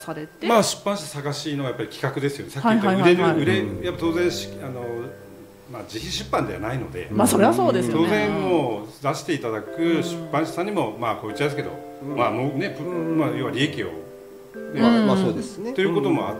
されて、 まあ出版社探しのやっぱり企画ですよね。さっき言った売れやっぱ当然まあ自費出版ではないので、 まあそれはそうですよね。 当然もう出していただく出版社さんにもまあこう言っちゃうんですけど、まあもうねまあ要は利益をまあそうですね。 ということもあって、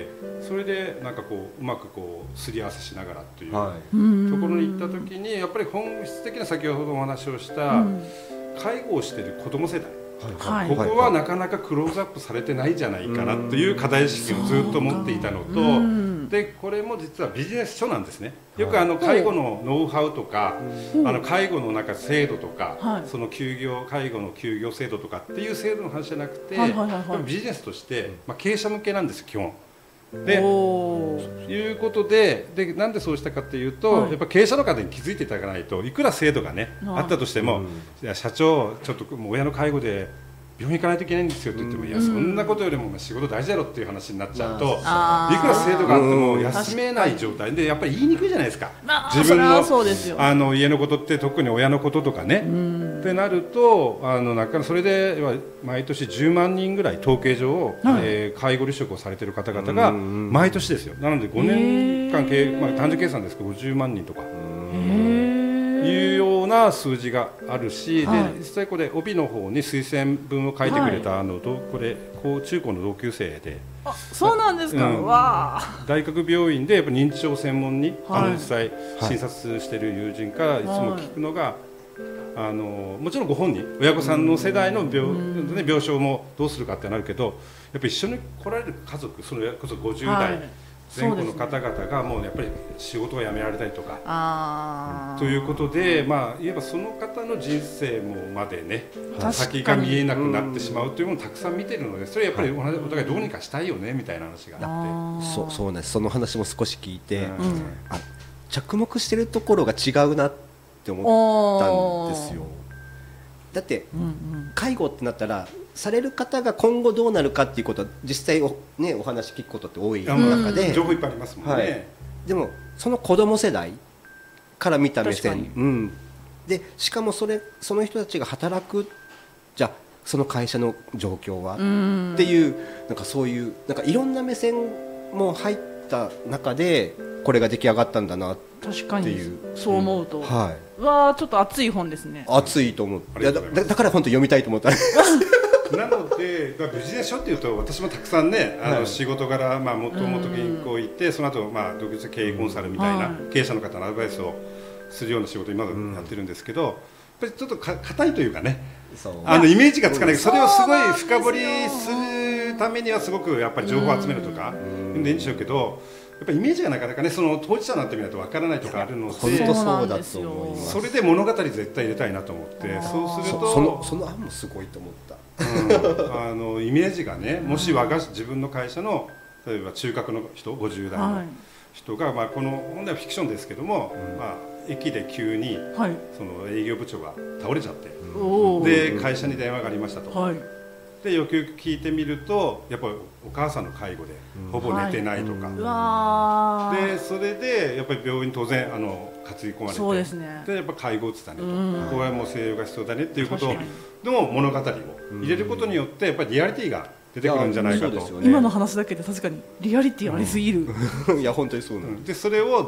それでなんかこううまくこうすり合わせしながらというところに行った時にやっぱり本質的な先ほどお話をした介護をしている子ども世代。ここはなかなかクローズアップされてないじゃないかなという課題意識をずっと持っていたのと、でこれも実はビジネス書なんですね。よく介護のノウハウとか介護のなんか制度とか、その介護の休業制度とかっていう制度の話じゃなくて、ビジネスとして、経営者向けなんです基本。でいうことでなんでそうしたかというと、やっぱ経営者の方に気づいていただかないといくら制度がねあったとしても、いや社長ちょっともう親の介護で病院行かないといけないんですよって言っても、いやそんなことよりも仕事大事だろっていう話になっちゃうと、いくら制度があっても休めない状態でやっぱり言いにくいじゃないですか。自分の家のことって特に親のこととかねってなるとなかなかそれで毎年10万人ぐらい統計上、介護離職をされている方々が毎年ですよ。なので5年間単純計算ですけど50万人とかいうような数字があるし、で実際これ帯の方に推薦文を書いてくれたこれ中高の同級生で、 そうなんですか。わ大学病院でやっぱ認知症専門に実際診察している友人からいつも聞くのが、もちろんご本人親御さんの世代の病床もどうするかってなるけど、やっぱり一緒に来られる家族、それこそ50代前後の方々がもうやっぱり仕事を辞められたりとかということで、いえばその方の人生もまでね先が見えなくなってしまうというものをたくさん見ているので、それやっぱりお互いどうにかしたいよねみたいな話があって、 そうなんです。その話も少し聞いて、着目してるところが違うなって思ったんですよ。だって介護ってなったらされる方が今後どうなるかっていうことは実際お話聞くことって多い中で、 情報いっぱいありますもんね。 でもその子ども世代から見た目線、でしかもその人たちが働く、じゃあその会社の状況はっていうなんかそういうなんかいろんな目線も入った中でこれが出来上がったんだなっていう。 確かにそう思うと、ちょっと熱い本ですね。 熱いと思って、だから本当読みたいと思ったなのでビジネス書っていうと私もたくさんね仕事柄もともと銀行行ってその後独立経営コンサルみたいな経営者の方のアドバイスをするような仕事を今やってるんですけど、やっぱりちょっと硬いというかね、イメージがつかない。それをすごい深掘りするためにはすごくやっぱり情報を集めるとかいいんでしょうけど、やっぱりイメージがなかなかねその当事者になってみないとわからないとかあるので、 本当そうだと思います。 それで物語絶対入れたいなと思って、そうするとその案もすごいと思った。 イメージがね、もし自分の会社の例えば中核の人50代の人が、この本来はフィクションですけども、駅で急にその営業部長が倒れちゃって、で会社に電話がありましたと、でよくよく聞いてみるとやっぱりお母さんの介護でほぼ寝てないとか、でそれでやっぱり病院当然担ぎ込まれて、でやっぱ介護を打つだねと、これはもう静養が必要だねっていうことでも物語を入れることによってやっぱりリアリティが出てくるんじゃないかと。 今の話だけで確かにリアリティありすぎる。 いや本当にそうなんで、それを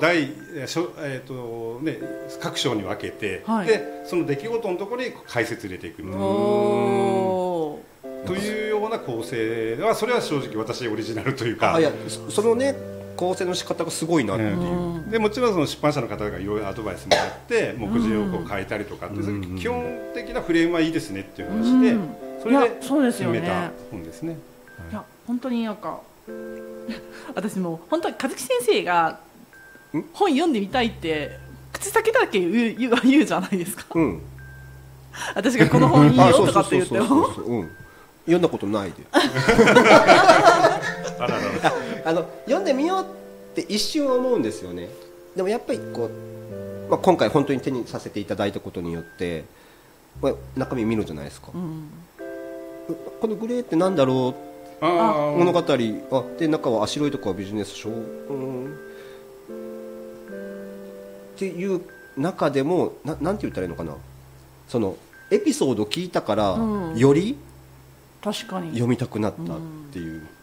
各章に分けて、でその出来事のところに解説入れていくというような構成は、それは正直私オリジナルというか、 そのね構成の仕方がすごいなっていう、 でもちろんその出版社の方がいろいろアドバイスもらって目次をこう変えたりとかって、基本的なフレームはいいですねっていう話で、それで決めた本ですね。 いや本当になんか私も本当に和樹先生が本読んでみたいって口先だけ言うじゃないですか。私がこの本いいよとかって言っても読んだことないで読んでみようって一瞬思うんですよね。でもやっぱりこう、今回本当に手にさせていただいたことによって、中身見るじゃないですか、このグレーってなんだろう、物語で中は白いとこはビジネス書、っていう中でもなんて言ったらいいのかな、そのエピソード聞いたから、より確かに読みたくなったっていう。